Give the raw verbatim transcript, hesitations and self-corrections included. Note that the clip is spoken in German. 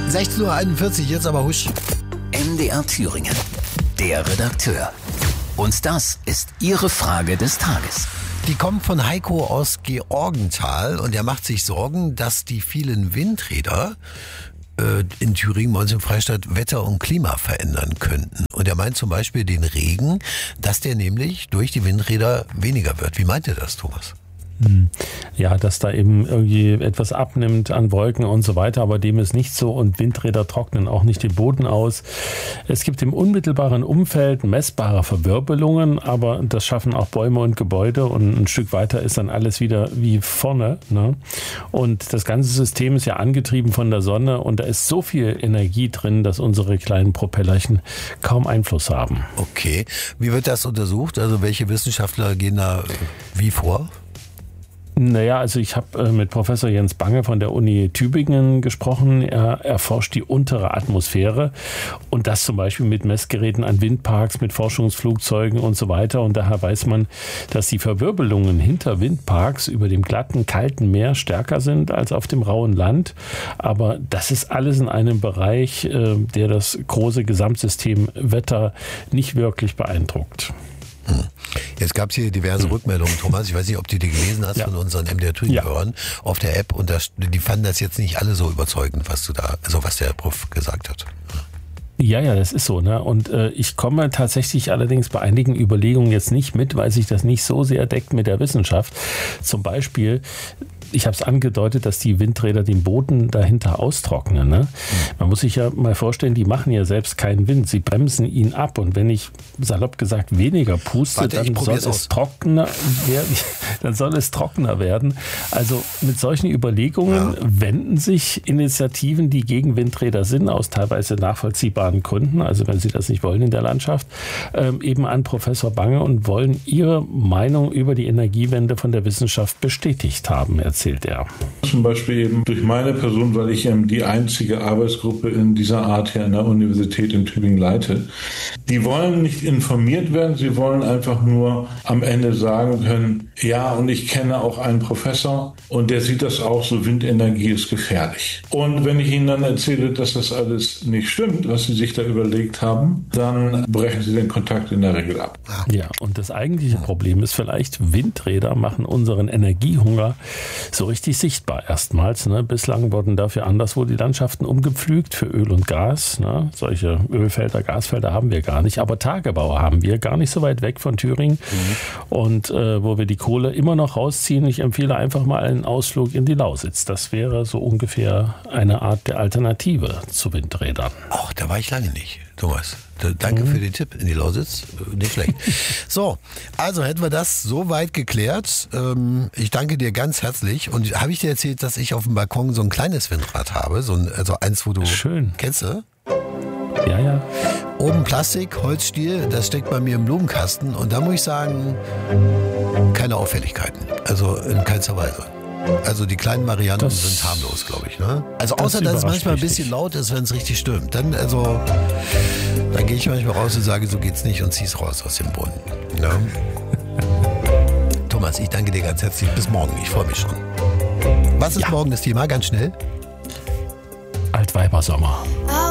sechzehn Uhr einundvierzig, jetzt aber husch. M D R Thüringen, der Redakteur. Und das ist Ihre Frage des Tages. Die kommt von Heiko aus Georgenthal und er macht sich Sorgen, dass die vielen Windräder äh, in Thüringen, bei uns im Freistaat, Wetter und Klima verändern könnten. Und er meint zum Beispiel den Regen, dass der nämlich durch die Windräder weniger wird. Wie meint er das, Thomas? Ja, dass da eben irgendwie etwas abnimmt an Wolken und so weiter, aber dem ist nicht so und Windräder trocknen auch nicht den Boden aus. Es gibt im unmittelbaren Umfeld messbare Verwirbelungen, aber das schaffen auch Bäume und Gebäude und ein Stück weiter ist dann alles wieder wie vorne, ne? Und das ganze System ist ja angetrieben von der Sonne und da ist so viel Energie drin, dass unsere kleinen Propellerchen kaum Einfluss haben. Okay, wie wird das untersucht? Also welche Wissenschaftler gehen da wie vor? Naja, also ich habe äh, mit Professor Jens Bange von der Uni Tübingen gesprochen. Er erforscht die untere Atmosphäre und das zum Beispiel mit Messgeräten an Windparks, mit Forschungsflugzeugen und so weiter. Und daher weiß man, dass die Verwirbelungen hinter Windparks über dem glatten, kalten Meer stärker sind als auf dem rauen Land. Aber das ist alles in einem Bereich, äh, der das große Gesamtsystem Wetter nicht wirklich beeindruckt. Hm. Jetzt gab es hier diverse hm. Rückmeldungen, Thomas. Ich weiß nicht, ob du die gelesen hast ja. von unseren M D R Thüringen-Hörern ja. auf der App. Und das, die fanden das jetzt nicht alle so überzeugend, was du da, also was der Prof gesagt hat. Ja, ja, das ist so, ne? Und äh, ich komme tatsächlich allerdings bei einigen Überlegungen jetzt nicht mit, weil sich das nicht so sehr deckt mit der Wissenschaft. Zum Beispiel, ich habe es angedeutet, dass die Windräder den Boden dahinter austrocknen. Ne? Man muss sich ja mal vorstellen, die machen ja selbst keinen Wind, sie bremsen ihn ab. Und wenn ich salopp gesagt weniger puste, Warte, dann soll es trockener werden. Dann soll es trockener werden. Also mit solchen Überlegungen ja. wenden sich Initiativen, die gegen Windräder sind, aus teilweise nachvollziehbaren Gründen, also wenn sie das nicht wollen in der Landschaft, ähm, eben an Professor Bange und wollen ihre Meinung über die Energiewende von der Wissenschaft bestätigt haben, erzählt er. Zum Beispiel eben durch meine Person, weil ich ähm, die einzige Arbeitsgruppe in dieser Art hier an der Universität in Tübingen leite. Die wollen nicht informiert werden, sie wollen einfach nur am Ende sagen können, ja, und ich kenne auch einen Professor und der sieht das auch so, Windenergie ist gefährlich. Und wenn ich ihnen dann erzähle, dass das alles nicht stimmt, was sie sich da überlegt haben, dann brechen sie den Kontakt in der Regel ab. Ja, und das eigentliche Problem ist vielleicht, Windräder machen unseren Energiehunger so richtig sichtbar erstmals. Ne? Bislang wurden dafür anderswo die Landschaften umgepflügt für Öl und Gas. Ne? Solche Ölfelder, Gasfelder haben wir gar nicht, aber Tagebau haben wir, gar nicht so weit weg von Thüringen. Mhm. Und äh, wo wir die Kohle immer noch rausziehen, ich empfehle einfach mal einen Ausflug in die Lausitz. Das wäre so ungefähr eine Art der Alternative zu Windrädern. Ach, da war ich lange nicht, Thomas. Danke mhm. für den Tipp in die Lausitz. Nicht schlecht. So, also hätten wir das soweit geklärt. Ich danke dir ganz herzlich. Und habe ich dir erzählt, dass ich auf dem Balkon so ein kleines Windrad habe? So ein, also eins, wo du... Schön. Kennst du? Ja, ja. Oben Plastik, Holzstiel, das steckt bei mir im Blumenkasten. Und da muss ich sagen, keine Auffälligkeiten. Also in keinster Weise. Also die kleinen Varianten das, sind harmlos, glaube ich. Ne? Also außer, das dass es manchmal ein bisschen laut ist, wenn es richtig stürmt. Dann, also, dann gehe ich manchmal raus und sage, so geht's nicht und zieh's raus aus dem Boden. Ja? Thomas, ich danke dir ganz herzlich. Bis morgen. Ich freue mich schon. Was ist ja. morgen das Thema? Ganz schnell. Altweibersommer.